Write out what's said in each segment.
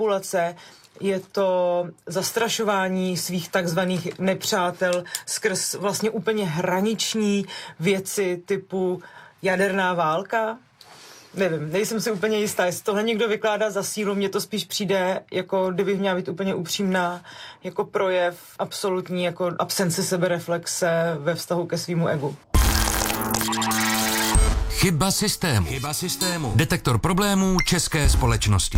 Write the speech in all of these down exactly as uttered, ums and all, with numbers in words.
populace, je to zastrašování svých takzvaných nepřátel skrz vlastně úplně hraniční věci typu jaderná válka. Nevím, nejsem si úplně jistá, jestli tohle někdo vykládá za sílu, mně to spíš přijde, jako kdybych měla být úplně upřímná, jako projev absolutní, jako absence sebereflexe ve vztahu ke svýmu egu. Chyba systému. Chyba systému. Detektor problémů české společnosti.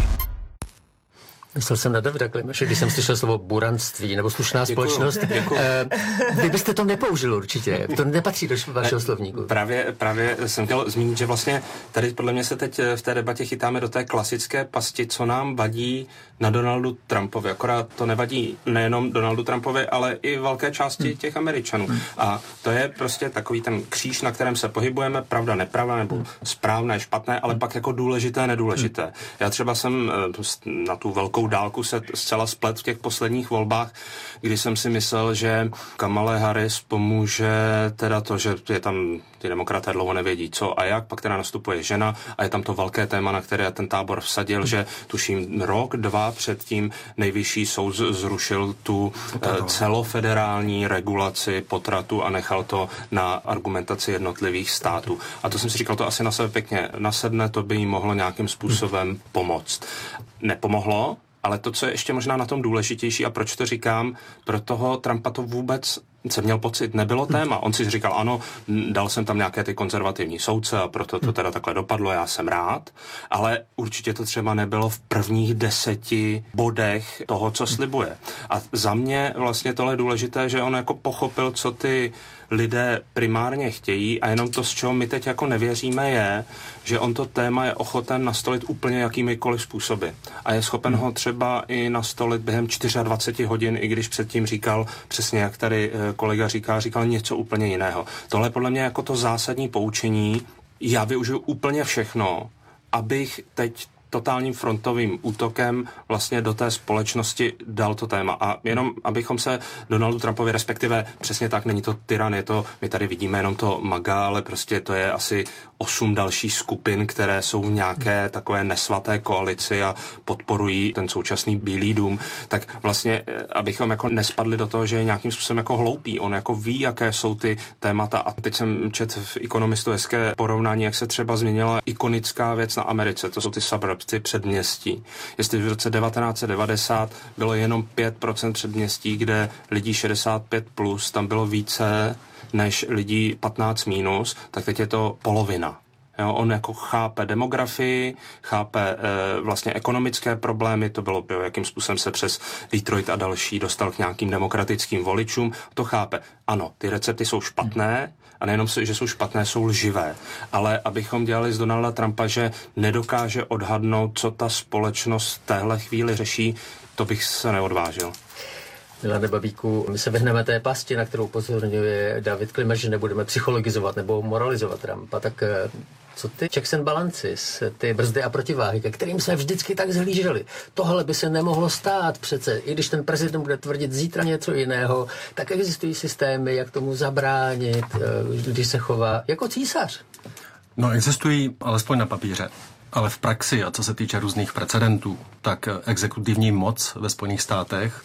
Myslel jsem na Davida Klimeše, když jsem slyšel slovo buranství nebo slušná děkuju, společnost. Děkuju. Vy byste to nepoužil určitě, to nepatří do vašeho slovníku. Právě, právě jsem chtěl zmínit, že vlastně tady podle mě se teď v té debatě chytáme do té klasické pasti, co nám vadí na Donaldu Trumpovi. Akorát to nevadí nejenom Donaldu Trumpovi, ale i velké části hmm. těch Američanů. Hmm. A to je prostě takový ten kříž, na kterém se pohybujeme, pravda, nepravda, nebo hmm. správné, špatné, ale pak jako důležité, nedůležité. Hmm. Já třeba jsem na tu velkou dálku se zcela splet v těch posledních volbách, kdy jsem si myslel, že Kamale Harris pomůže teda to, že je tam ty demokraté dlouho nevědí co a jak, pak teda nastupuje žena a je tam to velké téma, na které ten tábor vsadil, že tuším rok, dva předtím nejvyšší soud zrušil tu celofederální regulaci potratu a nechal to na argumentaci jednotlivých států. A to jsem si říkal, to asi na sebe pěkně nasedne, to by jí mohlo nějakým způsobem pomoct. Nepomohlo, ale to, co je ještě možná na tom důležitější a proč to říkám, pro toho Trumpa to vůbec jsem měl pocit, nebylo téma. On si říkal, ano, dal jsem tam nějaké ty konzervativní soudce a proto to teda takhle dopadlo, já jsem rád, ale určitě to třeba nebylo v prvních deseti bodech toho, co slibuje. A za mě vlastně tohle je důležité, že on jako pochopil, co ty lidé primárně chtějí a jenom to, z čeho my teď jako nevěříme, je, že on to téma je ochoten nastolit úplně jakýmikoliv způsoby. A je schopen ho třeba i nastolit během dvacet čtyři hodin, i když předtím říkal, přesně jak tady kolega říká, říkal něco úplně jiného. Tohle je podle mě jako to zásadní poučení. Já využiju úplně všechno, abych teď totálním frontovým útokem vlastně do té společnosti dal to téma. A jenom, abychom se Donaldu Trumpovi, respektive přesně tak, není to tyran, je to, my tady vidíme jenom to MAGA, ale prostě to je asi osm dalších skupin, které jsou v nějaké takové nesvaté koalici a podporují ten současný Bílý dům, tak vlastně, abychom jako nespadli do toho, že je nějakým způsobem jako hloupý. On jako ví, jaké jsou ty témata. A teď jsem četl v Economistu hezké porovnání, jak se třeba změnila ikonická věc na Americe, to jsou ty suburbs, ty předměstí. Jestli v roce devatenáct set devadesát bylo jenom pět procent předměstí, kde lidí šedesát pět plus, tam bylo více než lidí patnáct minus, tak teď je to polovina. Jo, on jako chápe demografii, chápe e, vlastně ekonomické problémy, to bylo, jo, jakým způsobem se přes Detroit a další dostal k nějakým demokratickým voličům, to chápe. Ano, ty recepty jsou špatné, a nejenom, že jsou špatné, jsou lživé. Ale abychom dělali z Donalda Trumpa, že nedokáže odhadnout, co ta společnost v téhle chvíli řeší, to bych se neodvážil. Milane Babíku, my se vyhneme té pasti, na kterou upozorňuje David Klimeš, že nebudeme psychologizovat nebo moralizovat Trumpa, tak co ty checks and balances, ty brzdy a protiváhy, ke kterým jsme vždycky tak zhlíželi. Tohle by se nemohlo stát přece. I když ten prezident bude tvrdit zítra něco jiného, tak existují systémy, jak tomu zabránit, když se chová jako císař. No, existují alespoň na papíře. Ale v praxi, a co se týče různých precedentů, tak exekutivní moc ve Spojených státech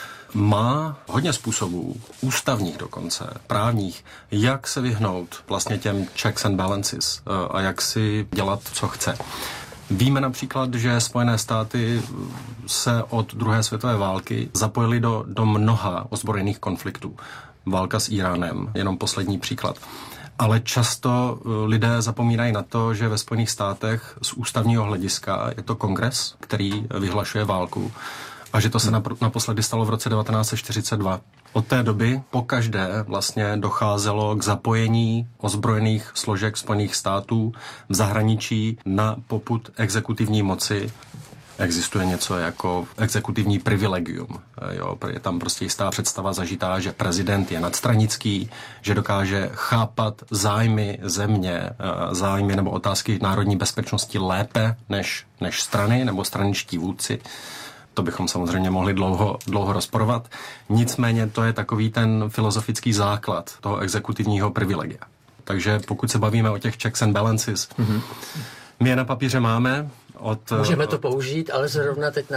má hodně způsobů, ústavních dokonce, právních, jak se vyhnout vlastně těm checks and balances a jak si dělat, co chce. Víme například, že Spojené státy se od druhé světové války zapojily do, do mnoha ozbrojených konfliktů. Válka s Iránem, jenom poslední příklad. Ale často lidé zapomínají na to, že ve Spojených státech z ústavního hlediska je to kongres, který vyhlašuje válku. A že to se naposledy stalo v roce devatenáct set čtyřicet dva. Od té doby pokaždé vlastně docházelo k zapojení ozbrojených složek Spojených států v zahraničí na popud exekutivní moci. Existuje něco jako exekutivní privilegium. Jo, je tam prostě jistá představa zažitá, že prezident je nadstranický, že dokáže chápat zájmy země, zájmy nebo otázky národní bezpečnosti lépe než, než strany nebo straničtí vůdci. To bychom samozřejmě mohli dlouho, dlouho rozporovat. Nicméně to je takový ten filozofický základ toho exekutivního privilegia. Takže pokud se bavíme o těch checks and balances, mm-hmm. my je na papíře máme. Od, Můžeme to použít, ale zrovna teď